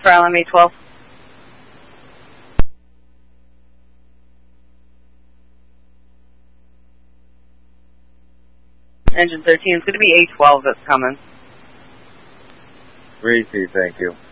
for LMA-12. Engine 13, it's going to be A-12 that's coming. Repeat, thank you.